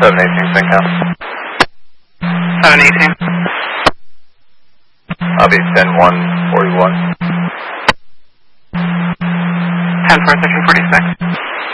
718 SyncCal. 718. I'll be 10-1-41. 10-4, section 46.